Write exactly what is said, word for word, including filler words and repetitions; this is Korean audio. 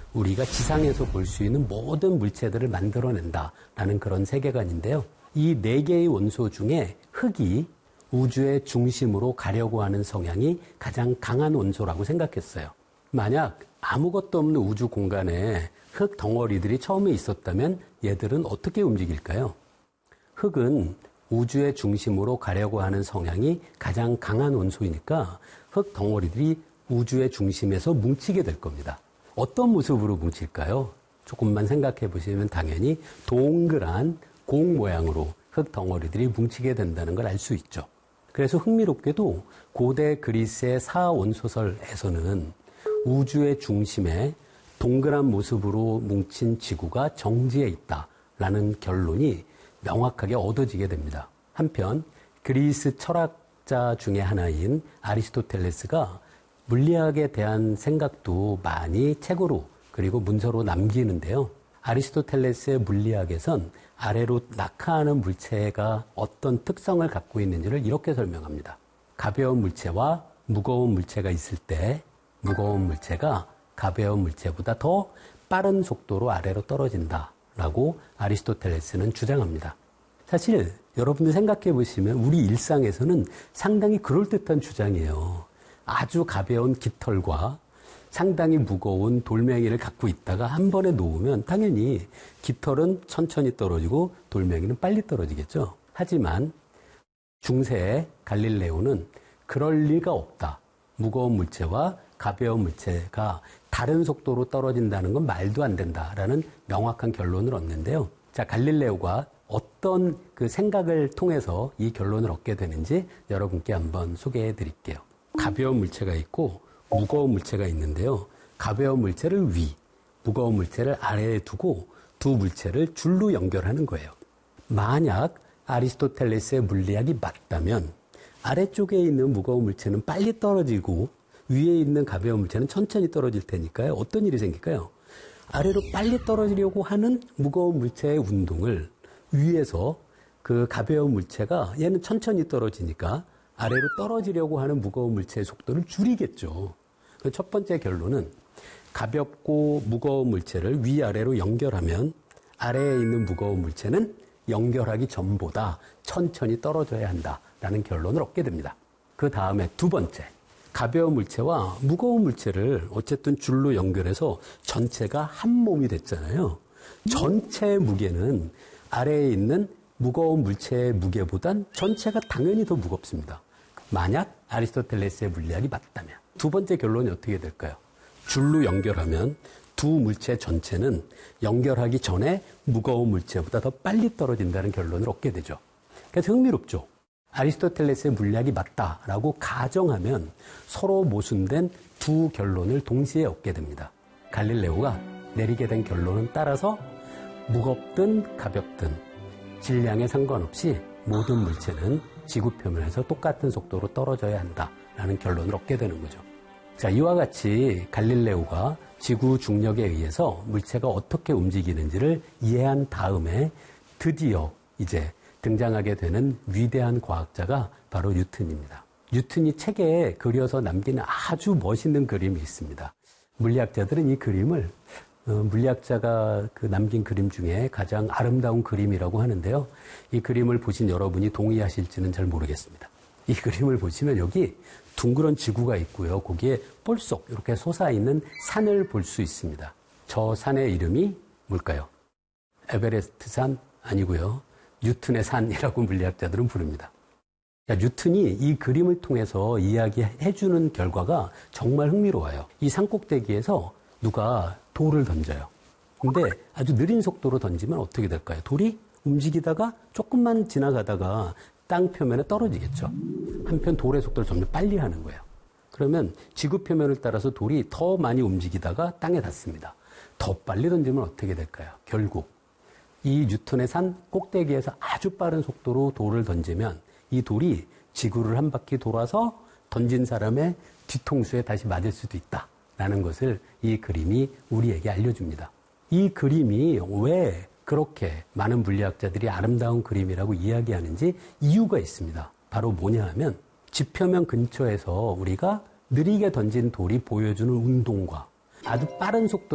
우리가 지상에서 볼 수 있는 모든 물체들을 만들어낸다라는 그런 세계관인데요. 이 네 개의 원소 중에 흙이 우주의 중심으로 가려고 하는 성향이 가장 강한 원소라고 생각했어요. 만약 아무것도 없는 우주 공간에 흙 덩어리들이 처음에 있었다면 얘들은 어떻게 움직일까요? 흙은 우주의 중심으로 가려고 하는 성향이 가장 강한 원소이니까 흙 덩어리들이 우주의 중심에서 뭉치게 될 겁니다. 어떤 모습으로 뭉칠까요? 조금만 생각해 보시면 당연히 동그란 공 모양으로 흙 덩어리들이 뭉치게 된다는 걸 알 수 있죠. 그래서 흥미롭게도 고대 그리스의 사원소설에서는 우주의 중심에 동그란 모습으로 뭉친 지구가 정지해 있다라는 결론이 명확하게 얻어지게 됩니다. 한편 그리스 철학자 중에 하나인 아리스토텔레스가 물리학에 대한 생각도 많이 책으로 그리고 문서로 남기는데요. 아리스토텔레스의 물리학에선 아래로 낙하하는 물체가 어떤 특성을 갖고 있는지를 이렇게 설명합니다. 가벼운 물체와 무거운 물체가 있을 때 무거운 물체가 가벼운 물체보다 더 빠른 속도로 아래로 떨어진다라고 아리스토텔레스는 주장합니다. 사실 여러분들 생각해 보시면 우리 일상에서는 상당히 그럴듯한 주장이에요. 아주 가벼운 깃털과 상당히 무거운 돌멩이를 갖고 있다가 한 번에 놓으면 당연히 깃털은 천천히 떨어지고 돌멩이는 빨리 떨어지겠죠. 하지만 중세의 갈릴레오는 그럴 리가 없다. 무거운 물체와 가벼운 물체가 다른 속도로 떨어진다는 건 말도 안 된다라는 명확한 결론을 얻는데요. 자, 갈릴레오가 어떤 그 생각을 통해서 이 결론을 얻게 되는지 여러분께 한번 소개해 드릴게요. 가벼운 물체가 있고 무거운 물체가 있는데요. 가벼운 물체를 위, 무거운 물체를 아래에 두고 두 물체를 줄로 연결하는 거예요. 만약 아리스토텔레스의 물리학이 맞다면 아래쪽에 있는 무거운 물체는 빨리 떨어지고 위에 있는 가벼운 물체는 천천히 떨어질 테니까요. 어떤 일이 생길까요? 아래로 빨리 떨어지려고 하는 무거운 물체의 운동을 위에서 그 가벼운 물체가 얘는 천천히 떨어지니까 아래로 떨어지려고 하는 무거운 물체의 속도를 줄이겠죠. 첫 번째 결론은 가볍고 무거운 물체를 위아래로 연결하면 아래에 있는 무거운 물체는 연결하기 전보다 천천히 떨어져야 한다라는 결론을 얻게 됩니다. 그 다음에 두 번째, 가벼운 물체와 무거운 물체를 어쨌든 줄로 연결해서 전체가 한 몸이 됐잖아요. 전체의 무게는 아래에 있는 무거운 물체의 무게보단 전체가 당연히 더 무겁습니다. 만약 아리스토텔레스의 물리학이 맞다면. 두 번째 결론이 어떻게 될까요? 줄로 연결하면 두 물체 전체는 연결하기 전에 무거운 물체보다 더 빨리 떨어진다는 결론을 얻게 되죠. 그래서 흥미롭죠. 아리스토텔레스의 물리학이 맞다라고 가정하면 서로 모순된 두 결론을 동시에 얻게 됩니다. 갈릴레오가 내리게 된 결론은 따라서 무겁든 가볍든 질량에 상관없이 모든 물체는 지구 표면에서 똑같은 속도로 떨어져야 한다라는 결론을 얻게 되는 거죠. 자, 이와 같이 갈릴레오가 지구 중력에 의해서 물체가 어떻게 움직이는지를 이해한 다음에 드디어 이제 등장하게 되는 위대한 과학자가 바로 뉴턴입니다. 뉴턴이 책에 그려서 남긴 아주 멋있는 그림이 있습니다. 물리학자들은 이 그림을 어, 물리학자가 그 남긴 그림 중에 가장 아름다운 그림이라고 하는데요. 이 그림을 보신 여러분이 동의하실지는 잘 모르겠습니다. 이 그림을 보시면 여기 둥그런 지구가 있고요. 거기에 볼록 이렇게 솟아있는 산을 볼 수 있습니다. 저 산의 이름이 뭘까요? 에베레스트 산 아니고요. 뉴턴의 산이라고 물리학자들은 부릅니다. 자, 뉴턴이 이 그림을 통해서 이야기해주는 결과가 정말 흥미로워요. 이 산꼭대기에서 누가 돌을 던져요. 근데 아주 느린 속도로 던지면 어떻게 될까요? 돌이 움직이다가 조금만 지나가다가 땅 표면에 떨어지겠죠. 한편 돌의 속도를 점점 빨리 하는 거예요. 그러면 지구 표면을 따라서 돌이 더 많이 움직이다가 땅에 닿습니다. 더 빨리 던지면 어떻게 될까요? 결국 이 뉴턴의 산 꼭대기에서 아주 빠른 속도로 돌을 던지면 이 돌이 지구를 한 바퀴 돌아서 던진 사람의 뒤통수에 다시 맞을 수도 있다라는 것을 이 그림이 우리에게 알려줍니다. 이 그림이 왜 그렇게 많은 물리학자들이 아름다운 그림이라고 이야기하는지 이유가 있습니다. 바로 뭐냐 하면 지표면 근처에서 우리가 느리게 던진 돌이 보여주는 운동과 아주 빠른 속도